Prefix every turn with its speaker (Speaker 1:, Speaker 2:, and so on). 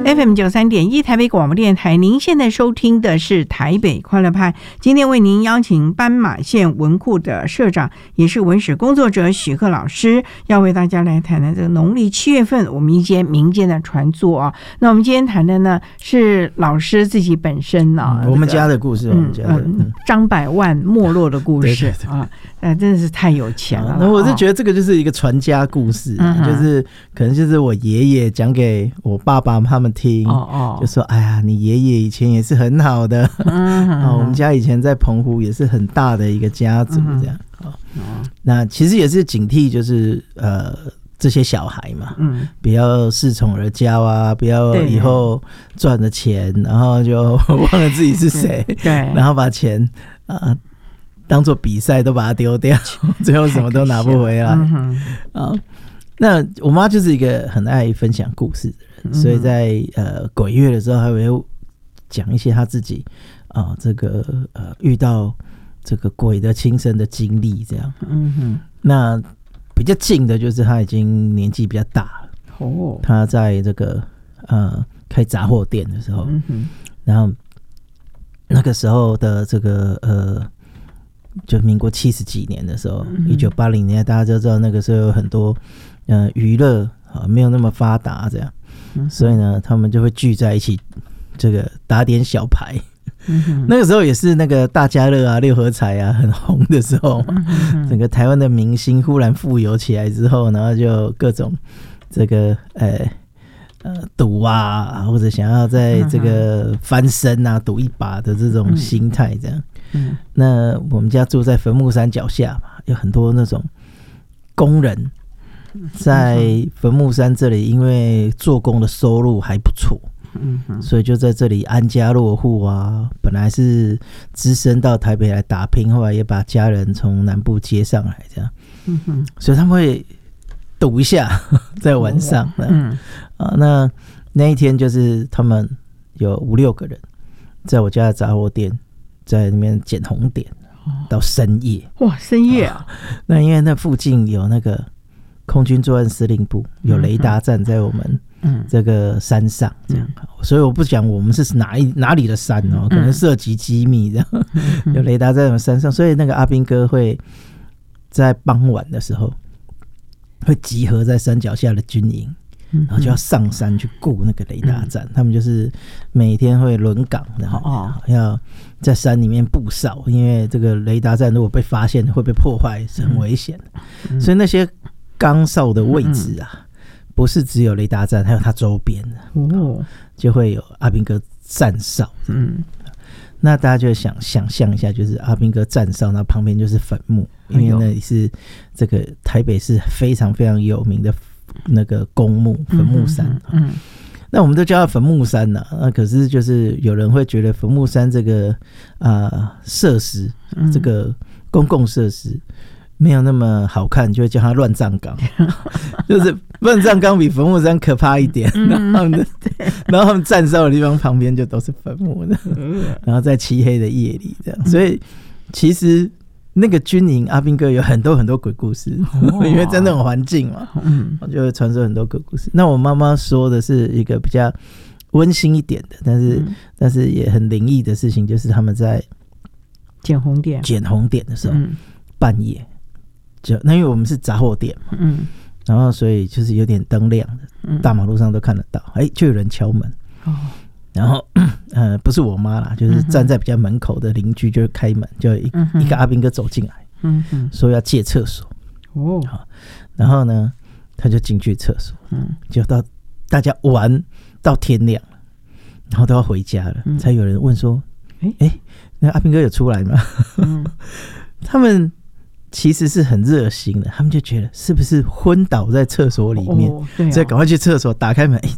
Speaker 1: FM93.1 台北广播电台，您现在收听的是台北快乐派。今天为您邀请斑马线文库的社长，也是文史工作者许鹤老师，要为大家来谈谈这个农历7月份我们一些民间的传作啊。那我们今天谈的呢是老师自己本身呢、
Speaker 2: 我们家的故事，我们家的
Speaker 1: 张百万没落的故事
Speaker 2: 对
Speaker 1: 啊，真的是太有钱了。
Speaker 2: 那我是觉得这个就是一个传家故事、就是可能就是我爷爷讲给我爸爸他们听，就说哎呀，你爷爷以前也是很好的，我们家以前在澎湖也是很大的一个家族这样。那其实也是警惕，就是这些小孩嘛，不要恃宠而骄啊，不要以后赚了钱然后就忘了自己是谁，对，然后把钱当做比赛都把它丢掉，最后什么都拿不回来。那我妈就是一个很爱分享故事的人，所以在鬼月的时候，还会讲一些她自己这个遇到这个鬼的亲身的经历这样。那比较近的就是她已经年纪比较大了，她在这个开杂货店的时候，然后那个时候的这个就民国70几年的时候，1980年大家就知道那个时候有很多娱乐没有那么发达这样，所以呢他们就会聚在一起这个打点小牌。那个时候也是那个大家乐啊、六合彩啊很红的时候，整个台湾的明星忽然富有起来之后，然后就各种这个赌啊，或者想要在这个翻身啊赌一把的这种心态这样。那我们家住在坟墓山脚下嘛，有很多那种工人在坟墓山这里，因为做工的收入还不错，所以就在这里安家落户啊。本来是只身到台北来打拼，后来也把家人从南部接上来这样。所以他们会赌一下在晚上。那一天就是他们有5、6个人在我家的杂货店在那边捡红点到深夜。哇，深夜啊！那因为那附近有那个空军作战司令部，有雷达站在我们这个山上这样，所以我不讲我们是哪里的山可能涉及机密这样。有雷达在我们山上，所以那个阿兵哥会在傍晚的时候会集合在山脚下的军营，然后就要上山去顾那个雷达站。他们就是每天会轮岗，然后要在山里面布哨，因为这个雷达站如果被发现会被破坏，是很危险的。所以那些岗哨的位置啊，不是只有雷达站，还有它周边的，就会有阿兵哥站哨。那大家就想象一下，就是阿兵哥站哨，那旁边就是坟墓，因为那里是这个台北市非常非常有名的那个公墓坟墓山。那我们都叫它坟墓山啊，那可是就是有人会觉得坟墓山这个设施，这个公共设施没有那么好看，就会叫它乱葬岗。就是乱葬岗比坟墓山可怕一点。然后他们站哨的地方旁边就都是坟墓的，然后在漆黑的夜里这样。所以其实那个军营阿兵哥有很多很多鬼故事，因为在那种环境嘛，就会传说很多鬼故事。那我妈妈说的是一个比较温馨一点的，但是也很灵异的事情，就是他们在捡红点的时候，半夜就那因为我们是杂货店嘛，然后所以就是有点灯亮的，大马路上都看得到，就有人敲门。然后不是我妈啦，就是站在比较门口的邻居就开门，就一个阿兵哥走进来，说要借厕所。然后呢他就进去厕所，就到大家玩到天亮了，然后都要回家了，才有人问说那阿兵哥有出来吗？他们其实是很热心的，他们就觉得是不是昏倒在厕所里面，所以赶快去厕所打开门，